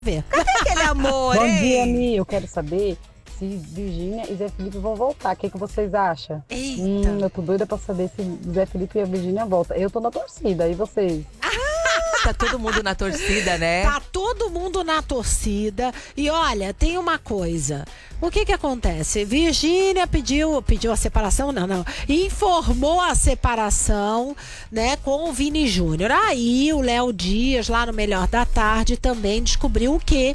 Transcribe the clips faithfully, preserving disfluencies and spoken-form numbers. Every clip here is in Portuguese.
Ver. Cadê aquele amor, Bom hein? dia, Mi. Eu quero saber se Virgínia e Zé Felipe vão voltar. O que, que vocês acham? Eita. Hum, eu tô doida pra saber se Zé Felipe e a Virgínia voltam. Eu tô na torcida, e vocês? Tá todo mundo na torcida, né? Tá todo mundo na torcida. E olha, tem uma coisa. O que que acontece? Virgínia pediu, pediu a separação, não, não. Informou a separação, né, com o Vini Júnior. Aí o Léo Dias, lá no Melhor da Tarde, também descobriu o quê?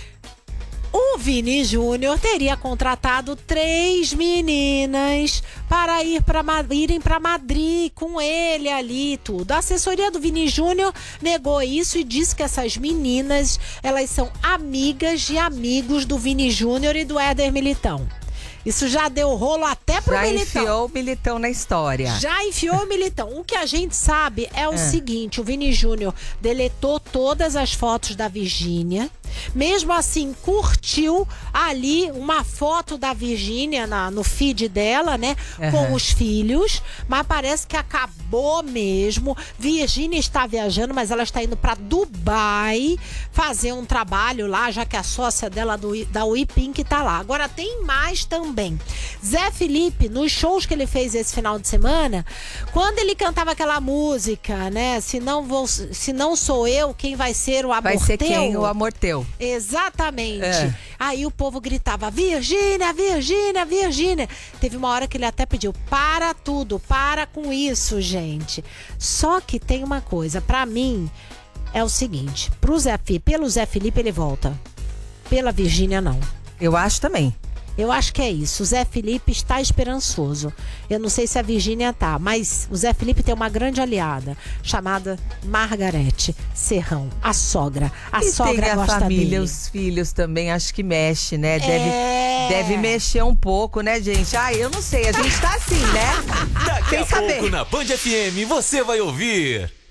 O Vini Júnior teria contratado três meninas para ir pra, irem para Madrid com ele ali e tudo. A assessoria do Vini Júnior negou isso e disse que essas meninas, elas são amigas e amigos do Vini Júnior e do Éder Militão. Isso já deu rolo até pro Já Militão. enfiou o Militão na história. Já enfiou o Militão. O que a gente sabe é o É. seguinte: o Vini Júnior deletou todas as fotos da Virgínia. Mesmo assim, curtiu ali uma foto da Virgínia na, no feed dela, né? Uhum. Com os filhos. Mas parece que acabou mesmo. Virgínia está viajando, mas ela está indo para Dubai fazer um trabalho lá, já que a sócia dela do, da Uipink tá lá. Agora tem mais também. Zé Felipe, nos shows que ele fez esse final de semana, quando ele cantava aquela música, né? Se não, vou, se não sou eu, quem vai ser o amor Vai ser teu? quem? O amor teu. Exatamente. É. Aí o povo gritava: Virgínia, Virgínia, Virgínia. Teve uma hora que ele até pediu: para tudo, para com isso, gente. Só que tem uma coisa, pra mim é o seguinte: pro Zé, pelo Zé Felipe ele volta, pela Virgínia não. Eu acho também. Eu acho que é isso. O Zé Felipe está esperançoso. Eu não sei se a Virgínia tá, mas o Zé Felipe tem uma grande aliada chamada Margarete Serrão, a sogra. A E sogra tem a gosta família, dele. os filhos também, acho que mexe, né? Deve, É. deve mexer um pouco, né, gente? Ah, eu não sei, a gente tá assim, né? Daqui Sem a saber. pouco na Band F M você vai ouvir